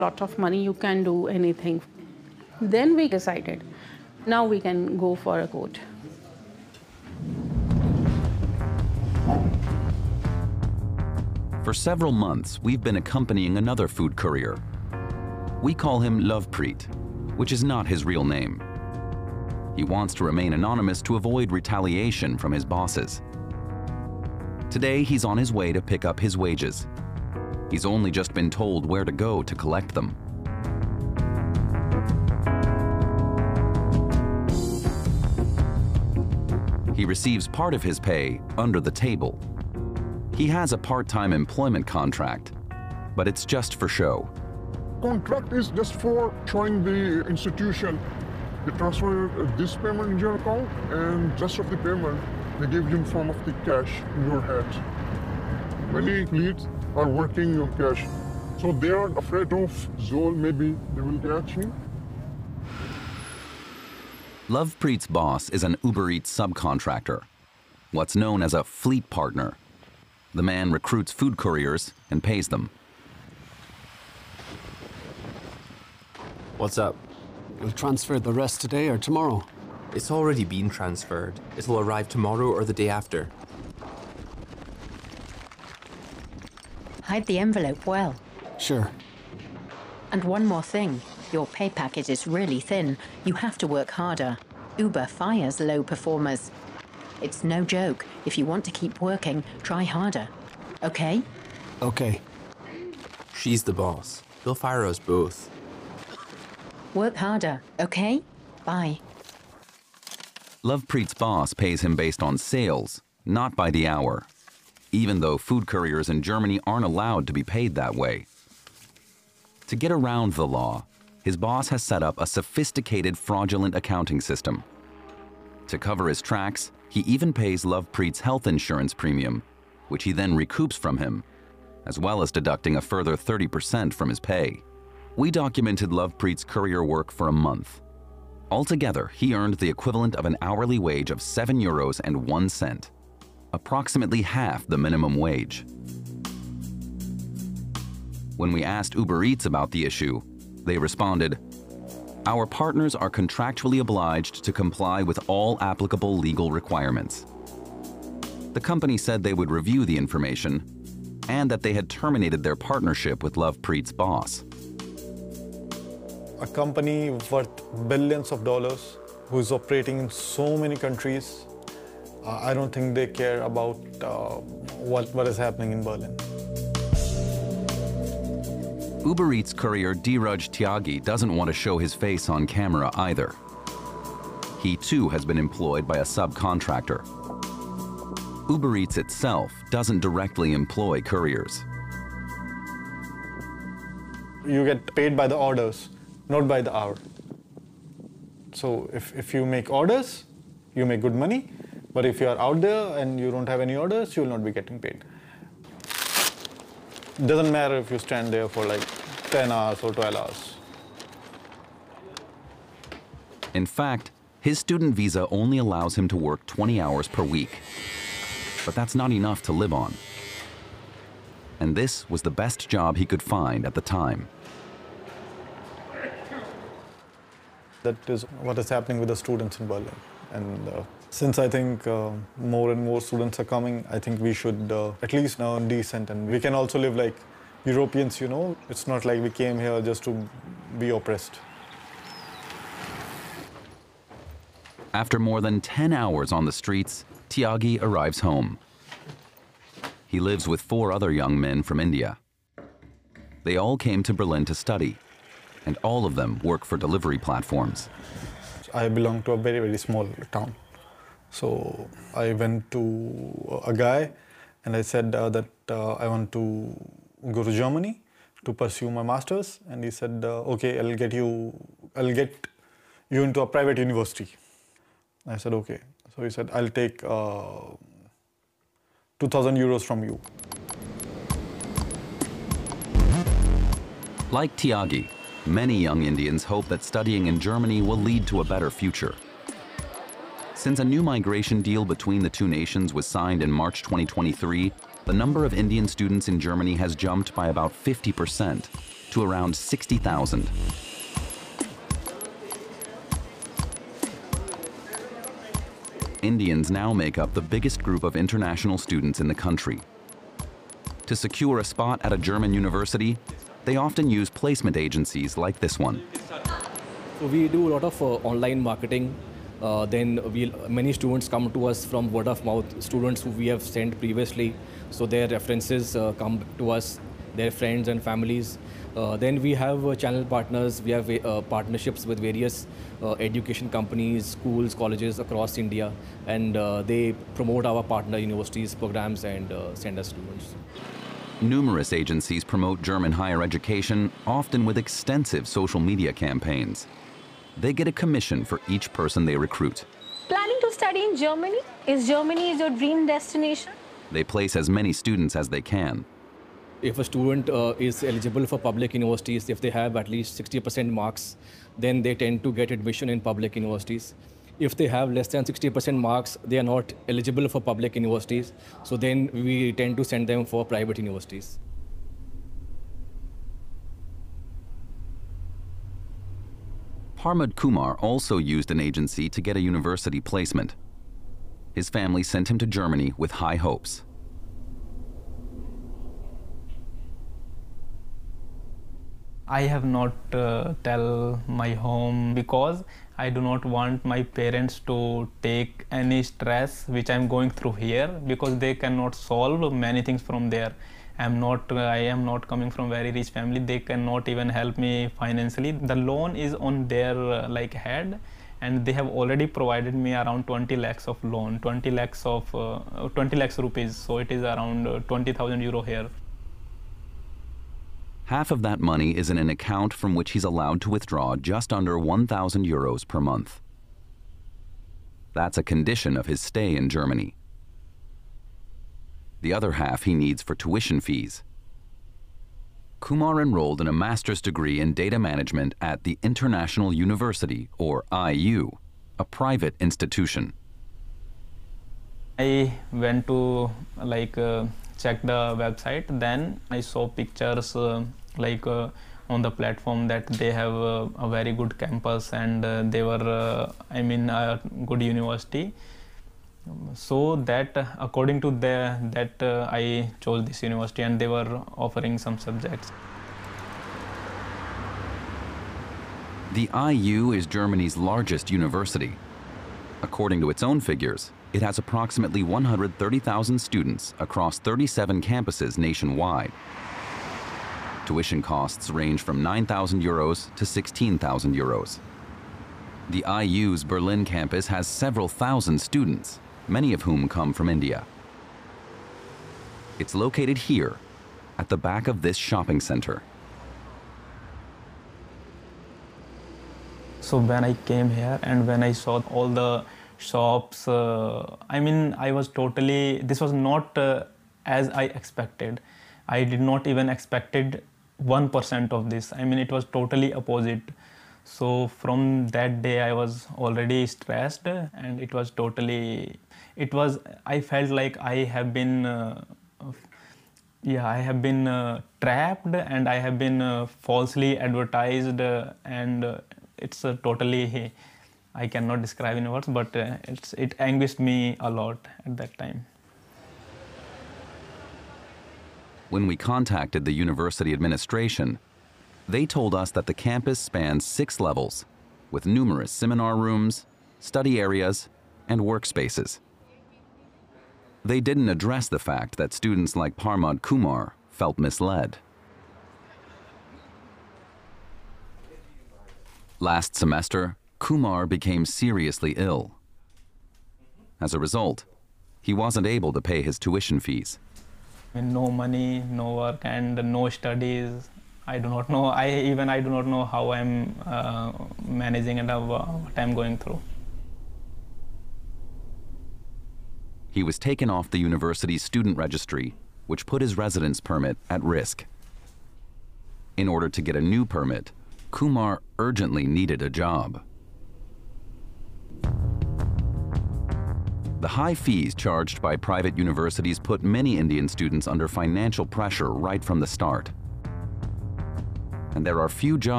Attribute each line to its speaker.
Speaker 1: lot of money, you can do anything. Then we decided, now we can go for a quote.
Speaker 2: For several months, we've been accompanying another food courier. We call him Lovepreet, which is not his real name. He wants to remain anonymous to avoid retaliation from his bosses. Today, he's on his way to pick up his wages. He's only just been told where to go to collect them. He receives part of his pay under the table. He has a part-time employment contract, but it's just for show.
Speaker 3: Contract is just for showing the institution. They transfer this payment in your account, and rest of the payment they give you in form of the cash in your hands. Many leads are working on cash, so they are afraid of Zol. Maybe they will catch you.
Speaker 2: Lovepreet's boss is an Uber Eats subcontractor, what's known as a fleet partner. The man recruits food couriers and pays them.
Speaker 4: What's up?
Speaker 5: We'll transfer the rest today or tomorrow.
Speaker 4: It's already been transferred. It'll arrive tomorrow or the day after.
Speaker 6: Hide the envelope well.
Speaker 5: Sure.
Speaker 6: And one more thing. Your pay packet is really thin. You have to work harder. Uber fires low performers. It's no joke. If you want to keep working, try harder. Okay?
Speaker 5: Okay.
Speaker 4: She's the boss. They'll fire us both.
Speaker 6: Work harder, okay? Bye.
Speaker 2: Lovepreet's boss pays him based on sales, not by the hour, even though food couriers in Germany aren't allowed to be paid that way. To get around the law, his boss has set up a sophisticated fraudulent accounting system. To cover his tracks, he even pays Lovepreet's health insurance premium, which he then recoups from him, as well as deducting a further 30% from his pay. We documented Lovepreet's courier work for a month. Altogether, he earned the equivalent of an hourly wage of €7.01, approximately half the minimum wage. When we asked Uber Eats about the issue, they responded, "Our partners are contractually obliged to comply with all applicable legal requirements." The company said they would review the information and that they had terminated their partnership with Lovepreet's boss.
Speaker 7: A company worth billions of dollars who's operating in so many countries, I don't think they care about what is happening in Berlin.
Speaker 2: Uber Eats courier Dheeraj Tyagi doesn't want to show his face on camera either. He too has been employed by a subcontractor. Uber Eats itself doesn't directly employ couriers.
Speaker 7: You get paid by the orders, not by the hour. So if you make orders, you make good money. But if you are out there and you don't have any orders, you will not be getting paid. It doesn't matter if you stand there for like 10 hours or 12 hours.
Speaker 2: In fact, his student visa only allows him to work 20 hours per week. But that's not enough to live on. And this was the best job he could find at the time.
Speaker 7: That is what is happening with the students in Berlin. And since I think more and more students are coming, I think we should at least earn decent. And we can also live like Europeans, you know. It's not like we came here just to be oppressed.
Speaker 2: After more than 10 hours on the streets, Tyagi arrives home. He lives with 4 other young men from India. They all came to Berlin to study, and all of them work for delivery platforms.
Speaker 7: I belong to a very, very small town. So I went to a guy and I said that I want to go to Germany to pursue my master's. And he said, okay, I'll get you into a private university. I said, okay. So he said, I'll take 2,000 euros from you.
Speaker 2: Like Tyagi, many young Indians hope that studying in Germany will lead to a better future. Since a new migration deal between the two nations was signed in March 2023, the number of Indian students in Germany has jumped by about 50%, to around 60,000. Indians now make up the biggest group of international students in the country. To secure a spot at a German university, they often use placement agencies like this one.
Speaker 8: So we do a lot of online marketing. Many students come to us from word of mouth, students who we have sent previously. So their references come to us, their friends and families. Then we have channel partners. We have partnerships with various education companies, schools, colleges across India, and they promote our partner universities, programs, and send us students.
Speaker 2: Numerous agencies promote German higher education, often with extensive social media campaigns. They get a commission for each person they recruit.
Speaker 9: Planning to study in Germany? Is Germany your dream destination?
Speaker 2: They place as many students as they can.
Speaker 8: If a student is eligible for public universities, if they have at least 60% marks, then they tend to get admission in public universities. If they have less than 60% marks, they are not eligible for public universities. So then we tend to send them for private universities.
Speaker 2: Parmod Kumar also used an agency to get a university placement. His family sent him to Germany with high hopes.
Speaker 10: I have not tell my home because I do not want my parents to take any stress which I'm going through here, because they cannot solve many things from there. I am not coming from very rich family. They cannot even help me financially. The loan is on their head, and they have already provided me around 20 lakhs of loan, 20 lakhs rupees. So it is around 20,000 euro here.
Speaker 2: Half of that money is in an account from which he's allowed to withdraw just under 1,000 euros per month. That's a condition of his stay in Germany. The other half he needs for tuition fees. Kumar enrolled in a master's degree in data management at the International University, or IU, a private institution.
Speaker 10: I went to check the website. Then I saw pictures on the platform that they have a very good campus, and they were a good university. So that according to I chose this university, and they were offering some subjects.
Speaker 2: The IU is Germany's largest university. According to its own figures, it has approximately 130,000 students across 37 campuses nationwide. Tuition costs range from 9,000 euros to 16,000 euros. The IU's Berlin campus has several thousand students, many of whom come from India. It's located here, at the back of this shopping center.
Speaker 10: So when I came here and when I saw all the shops, this was not as I expected. I did not even expected 1% of this. It was totally opposite. So from that day I was already stressed, and I felt like I have been trapped, and I have been falsely advertised, and it's totally, I cannot describe in words, but it anguished me a lot at that time.
Speaker 2: When we contacted the university administration, they told us that the campus spans 6 levels, with numerous seminar rooms, study areas, and workspaces. They didn't address the fact that students like Parmod Kumar felt misled. Last semester, Kumar became seriously ill. As a result, he wasn't able to pay his tuition fees.
Speaker 10: No money, no work, and no studies. I do not know. I do not know how I'm managing and what I'm going through.
Speaker 2: He was taken off the university's student registry, which put his residence permit at risk. In order to get a new permit, Kumar urgently needed a job. The high fees charged by private universities put many Indian students under financial pressure right from the start. and there are few jobs